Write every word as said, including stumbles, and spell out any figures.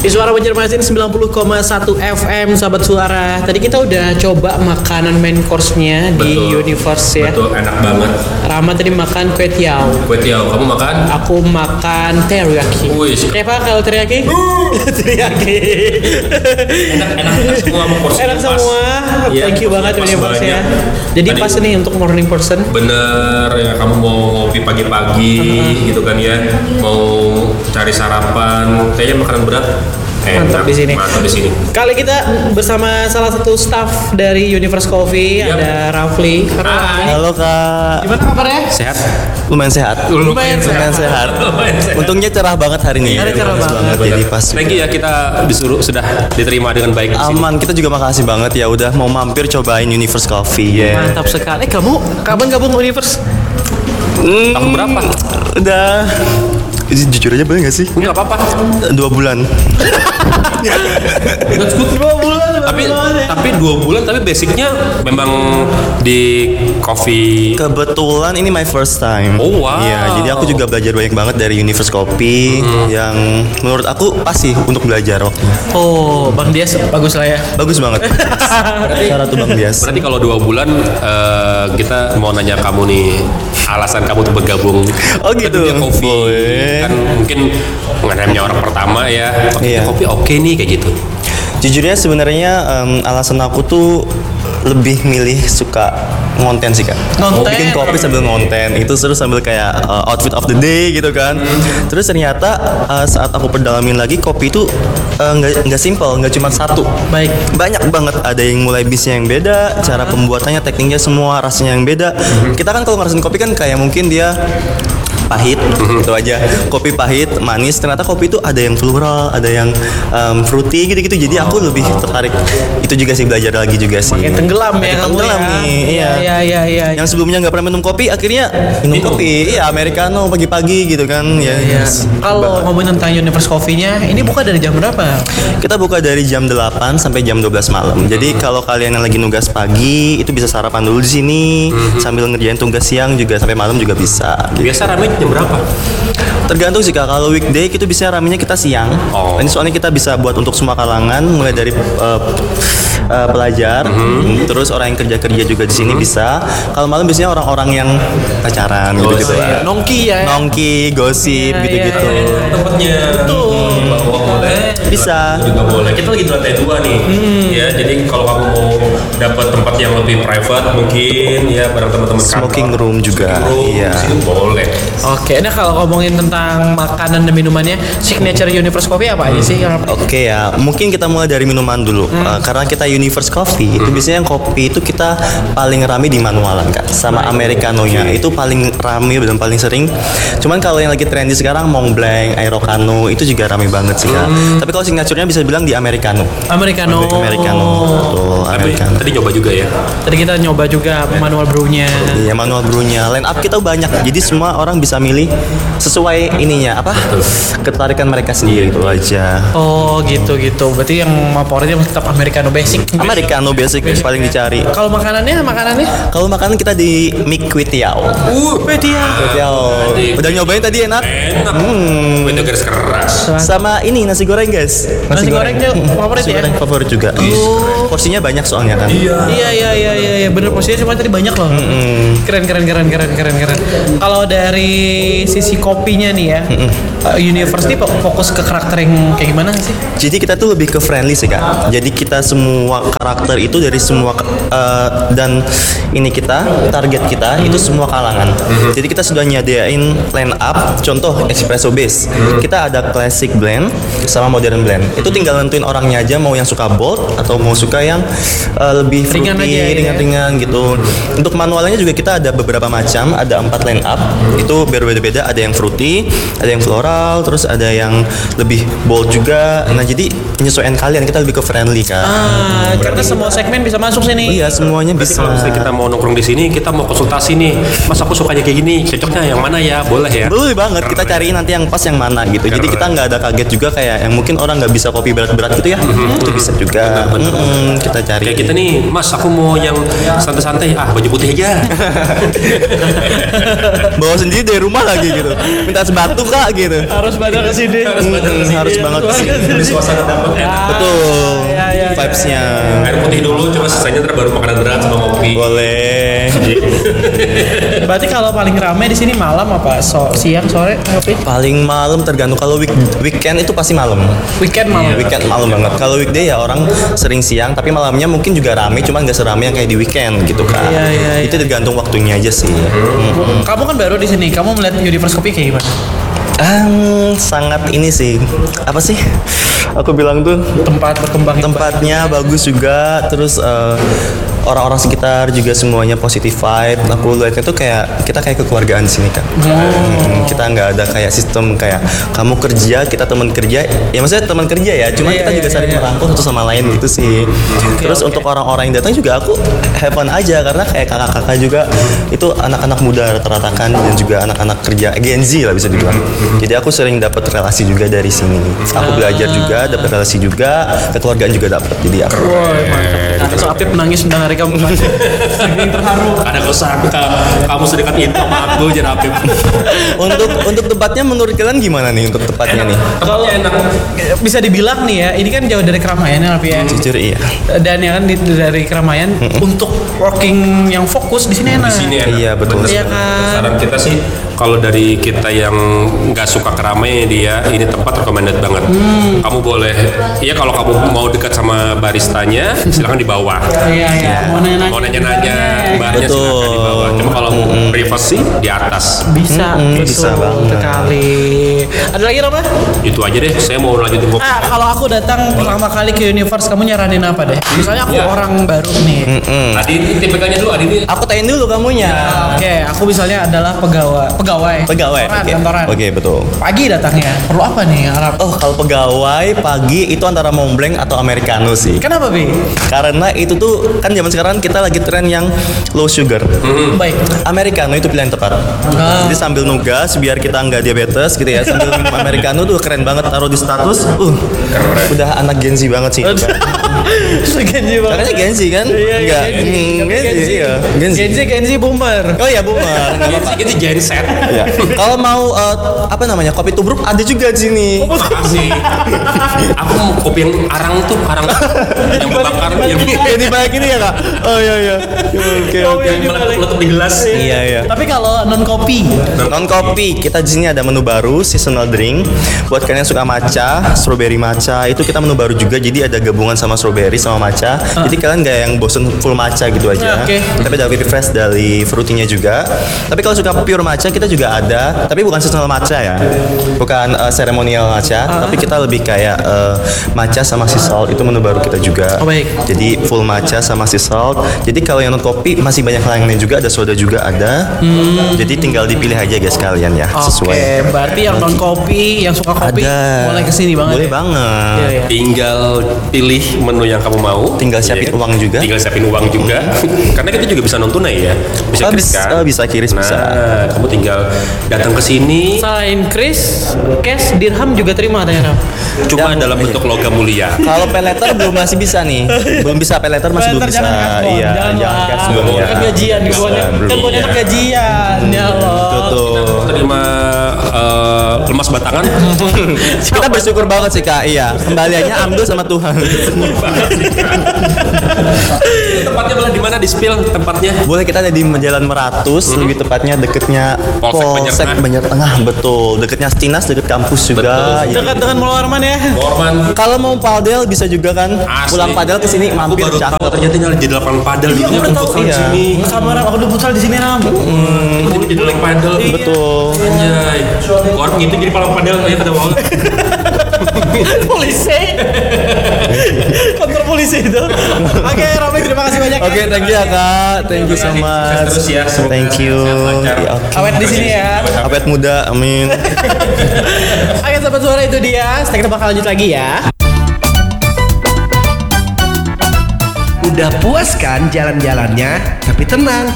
Di Suara Banjarmasin sembilan puluh koma satu F M, sahabat suara. Tadi kita udah coba makanan main course-nya di Betul. Universe ya. Betul, enak banget. Rama tadi makan kue tiao. Kue tiao, kamu makan? Aku makan teriyaki. Wih, Kayak apa kalau teriyaki? teriyaki. enak, enak, enak semua porsinya Enak pas. semua. Iya, Thank you banget pas Universe ya. banyak. Jadi Tadi- pas nih untuk morning person. Bener ya, kamu mau ngopi pagi-pagi gitu kan ya, mau cari sarapan, kayaknya makanan berat enak, Mantap di sini. mantap di sini. Kali kita bersama salah satu staff dari Universe Coffee, Yap. ada Rafli. Hai. Halo kak, Gimana kabarnya? Sehat? lumayan sehat. Lumayan Lumayan sehat. Lumayan sehat. Untungnya cerah banget hari ini. Hari cerah Bagus banget. Jadi pas. Thank you ya, kita disuruh sudah diterima dengan baik di sini. Aman, kita juga makasih banget ya udah mau mampir cobain Universe Coffee. Ya. Mantap sekali. Eh kamu kapan gabung Universe? Hmm, Tahun berapa? Udah. Ju- Jujur aja boleh gak sih? Enggak apa-apa. Dua bulan. That's good. Dua bulan. Tapi tapi dua bulan tapi basicnya memang di coffee. Kebetulan ini my first time. Oh, wow. Iya, jadi aku juga belajar banyak banget dari Universe Coffee yang menurut aku pas sih untuk belajar waktu. Oh, Bang Dias bagus lah ya. Bagus banget. Cara tuh Bang Bias. Berarti kalau dua bulan eh, kita mau nanya kamu nih alasan kamu tuh bergabung Oh, ke gitu. dunia kopi. Boleh. Kan mungkin ngeremnya orang pertama ya. Oh, Iya. Kopi oke nih kayak gitu. Jujurnya sebenarnya em, alasan aku tuh lebih milih suka ngonten sih kak. Ngonten. Bikin kopi sambil ngonten itu seru sambil kayak uh, outfit of the day gitu kan. Terus ternyata uh, saat aku perdalamin lagi kopi itu uh, nggak nggak simple, nggak cuma satu. Baik. Banyak banget, ada yang mulai bisnya yang beda, cara pembuatannya, tekniknya semua, rasanya yang beda. Kita kan kalau ngerasain kopi kan kayak mungkin dia pahit gitu aja, kopi pahit manis, ternyata kopi itu ada yang floral, ada yang um, fruity gitu-gitu, jadi aku lebih tertarik itu juga sih, belajar lagi juga sih. Kayak tenggelam ya Makin kamu tenggelam ya. nih, iya. Iya, iya, iya. Yang sebelumnya nggak pernah minum kopi akhirnya minum Minum. kopi, iya americano pagi-pagi gitu kan ya. Iya. Kalau ngomongin tentang Universe Coffee-nya, ini buka dari jam berapa? Kita buka dari jam delapan sampai jam dua belas malam. Jadi kalau kalian yang lagi nugas pagi itu bisa sarapan dulu di sini sambil ngerjain tugas siang juga sampai malam juga bisa. Gitu. Biasa rame jam berapa? Tergantung sih kak, kalau weekday itu bisa ramenya kita siang. Oh. Ini soalnya kita bisa buat untuk semua kalangan, mulai dari uh, uh, pelajar, terus orang yang kerja-kerja juga di sini bisa. Kalau malam biasanya orang-orang yang pacaran gitu-gitu lah. Nongki ya. Nongki, gosip Iya, gitu-gitu. iya, iya. Tempatnya bawa boleh. Bisa. Juga boleh. Kita lagi di lantai dua nih. Ya, jadi kalau kamu mau dapat tempat yang lebih private mungkin ya bareng teman-teman Smoking kantor. room juga. Smoking room, Iya. di situ boleh. Oke, nah kalau ngomongin tentang makanan dan minumannya, signature Universe Coffee apa aja sih? Yang Oke ya, mungkin kita mulai dari minuman dulu. Uh, karena kita Universe Coffee, itu biasanya yang kopi itu kita paling rame di manualan kak, sama americano-nya itu paling rame dan paling sering. Cuman kalau yang lagi trendy sekarang Mont Blanc, Aerocano itu juga rame banget sih kak. Tapi kalau signaturenya bisa bilang di americano. Americano. Americano, betul, Tapi americano. tadi coba juga ya. Tadi kita nyoba juga manual brew-nya. Iya manual brewnya, line up kita banyak, jadi semua orang bisa milih sesuai ininya apa, ketarikan mereka sendiri gitu aja. Oh gitu gitu. Berarti yang favoritnya tetap Americano basic. Americano basic paling dicari. Kalau makanannya, makanannya? Kalau makanan kita di mie kue tiao. Uh, Kue dia. Kue tiao. Udah nyobain tadi enak? enak. Hmm. Beda garis keras. Sama ini nasi goreng guys. Nasi gorengnya favorit Nasi ya? goreng favorit juga. Porsinya banyak soalnya kan. Iya. Iya iya iya iya iya bener posisinya cuma tadi banyak loh. Keren keren keren keren keren keren. Kalau dari sisi kopinya nih ya, uh, Universe ini fo- fokus ke karakter yang kayak gimana sih? Jadi kita tuh lebih ke friendly sih kak. Jadi kita semua karakter itu dari semua uh, dan ini kita target kita itu semua kalangan. Jadi kita sudah nyediain line up. Contoh espresso base. Kita ada classic blend sama modern blend. Itu tinggal nentuin orangnya aja mau yang suka bold atau mau suka yang uh, lebih Ringan fruity, aja ya. ringan-ringan gitu. Untuk manualnya juga kita ada beberapa macam. Ada empat line up. Itu berbeda-beda. Ada yang fruity, ada yang floral, terus ada yang lebih bold juga. Nah jadi penyesuaian kalian kita lebih ke friendly kan. Ah, karena semua segmen bisa masuk sini. Iya semuanya Berarti bisa. kalau misalnya kita mau nongkrong di sini, kita mau konsultasi nih, Mas aku sukanya kayak gini, cocoknya yang mana ya? Boleh ya? Boleh banget kita cariin nanti yang pas yang mana gitu. Jadi Keren. kita nggak ada kaget juga kayak yang mungkin orang nggak bisa kopi berat-berat gitu ya. Itu bisa juga. Mm-mm, kita cari. Kayak kita nih, Mas aku mau yang santai-santai, ah baju putih aja. Bawa sendiri dari rumah lagi gitu. Minta sebatu kak gitu. Harus pada kesini. Harus pada Hmm, kesini. harus banget Harus sih. kesini. Di suasana dapat enak. Betul. Ya, ya, ya. Vibes-nya. Air putih dulu, coba sisanya ntar baru makanan berat sama kopi. Boleh. Berarti kalau paling ramai di sini malam apa? So, siang, sore, ngopi? Paling malam tergantung, kalau week, weekend itu pasti malam. Weekend malam. Weekend malam banget. Kalau weekday ya orang sering siang, tapi malamnya mungkin juga rame, cuman nggak serame yang kayak di weekend gitu kan. Iya, iya, iya. Itu tergantung waktunya aja sih. Hmm. Kamu kan baru di sini. Kamu melihat Universe Kopi kayak gimana? Um, sangat ini sih, apa sih? Aku bilang tuh Tempat berkembang tempatnya bagus juga, terus eh, orang-orang sekitar juga semuanya positive vibe. Aku lihatnya tuh kayak kita kayak kekeluargaan di sini kan. Hmm, kita nggak ada kayak sistem kayak kamu kerja, kita teman kerja. Ya maksudnya teman kerja ya, cuman Iya, kita iya, juga iya, saling iya. merangkul satu sama lain gitu sih. Terus oke. untuk orang-orang yang datang juga aku have fun aja, karena kayak kakak-kakak juga itu anak-anak muda rata-rata kan, dan juga anak-anak kerja Gen Z lah bisa dibilang. Jadi aku sering dapat relasi juga dari sini. Aku belajar juga, dapat relasi juga, kekeluargaan juga dapat. Jadi aku Woi, mantap. So, Apip menangis mendengar kamu. Saking terharu. Ada kesan kamu sedekat itu sama aku jadi Apip. untuk untuk tempatnya menurut kalian gimana nih untuk tempatnya nih? Kalau enak. bisa dibilang nih ya, ini kan jauh dari keramaian ya, Apip ya. Jujur iya. Dan ya kan di- dari keramaian untuk working yang fokus di sini enak. Di sini enak. Iya, betul. Bener. Iya kan? Saran kita sih kalau dari kita yang nggak suka keramaian dia, ini tempat recommended banget. Hmm. Kamu boleh, ya kalau kamu mau dekat sama baristanya, silakan di bawah. Iya, iya. Mau nanya-nanya. Mau nanya-nanya, barnya Betul. silakan di bawah. Cuma kalau mau privacy di atas. Bisa, Mm-mm, betul bisa banget. sekali. Ada lagi apa? Itu aja deh. Saya mau lanjutin ngopi. Ah, kalau aku datang pertama kali ke Universe, kamu nyaranin apa deh? Misalnya aku Ya. orang baru nih. Adi ini tipikalnya dulu. Adi ini Aku tanyain dulu kamunya. Oke, aku misalnya adalah pegawai. Pegawai. Pegawai. Kantoran, Oke. kantoran. Oke, betul. Pagi datangnya. Perlu apa nih, Arab? Oh, kalau pegawai pagi itu antara Montblanc atau Americano sih. Kenapa, Bi? Karena itu tuh kan zaman sekarang kita lagi tren yang low sugar. Baik. Americano itu pilihan tepat. Ah. Jadi sambil nugas biar kita nggak diabetes gitu ya, sambil minum Americano tuh keren banget, taruh di status. Uh, udah anak Gen Z banget sih. itu kan. Genji banget. Makanya Gen Z kan? Iya, iya, Enggak. Gen Z. Hmm, Tapi Gen Z, iya. Gen Z. Gen Z, Gen Z boomer. Oh iya, boomer. Nggak Gen apa-apa. Z gitu genset. Iya. Kalau mau eh, apa namanya kopi tubruk ada juga di sini. Makasih. Aku mau kopi yang arang tuh, arang yang berbakar, yang Ini banyak ini ya kak? Oh iya iya. Oke oke. yang dibalik. meletup di gelas. Iya iya. Tapi kalau non kopi, Non kopi, kita di sini ada menu baru seasonal drink. Buat kalian yang suka matcha, strawberry matcha, itu kita menu baru juga. Jadi ada gabungan sama strawberry sama matcha. Jadi kalian nggak yang bosen full matcha gitu aja. Ah, oke. Tapi ada whipped fresh dari fruitinya juga. Tapi kalau suka pure matcha kita juga ada. Tapi bukan seasonal matcha ya, bukan uh, ceremonial matcha. Tapi kita lebih kayak uh, matcha sama sea salt, itu menu baru kita juga. Oh, baik. Jadi full matcha sama sea salt. Jadi kalau yang non kopi masih banyak lainnya juga, ada soda juga ada. Jadi tinggal dipilih aja guys kalian ya, sesuai. Oke, berarti yang non kopi, yang suka kopi, Ada. boleh kesini banget. Boleh ya? banget. Iya, iya. Tinggal pilih menu yang kamu mau. Tinggal siapin Iya. uang juga. Tinggal siapin uang juga. Karena kita juga bisa non tunai ya. Bisa Oh, kris bisa- kan? oh, bisa kiris, nah, bisa. kamu tinggal datang ke sini. Selain Kris, cash, dirham juga terima katanya. Ram. Cuma Dan- dalam iya. bentuk logam mulia. Kalau pay letter belum masih bisa nih. Belum bisa pay letter masih belum Better, bisa. jangan cash, Bon. Iya, Jangan jangan lah. cash belum ya. Kan gajian di bawahnya. Bisa, Kan belum. bawahnya kan gajian. Ya Allah. Betul. Terima eh, lemas batangan. Kita bersyukur banget sih kak. Iya. Kembaliannya ambil sama Tuhan. Tempatnya boleh di mana di spill tempatnya? Boleh, kita ada di Jalan Meratus, lebih tepatnya deketnya Polsek Banjar Tengah. Banjar Tengah, betul. Deketnya Stinas, deket kampus juga. Betul. Ya. Dekat dengan Mall Warman ya. Borman. Kalau mau padel bisa juga kan. Asli. Pulang padel ke sini Aku mampir baru tahu cakep. ternyata nyala jadi lapangan padel Iya, dulunya aku udah tahu. futsal di Iya. sini. Sama Ram, aku udah futsal di sini Ram. Jadi jadi lapangan padel. Betul. Anjay. Orang gitu jadi lapangan padel kayak pada mau. Polisi. Kantor polisi itu. Oke, Romi, terima kasih banyak. Oke, thank you ya kak. Thank you so much. Terus ya, semoga Thank you. sehat, lancar. Ya, oke. Awet di sini ya. Awet muda, amin. Oke, sahabat suara itu dia. Setelah kita bakal lanjut lagi ya. Udah puas kan jalan-jalannya? Tapi tenang,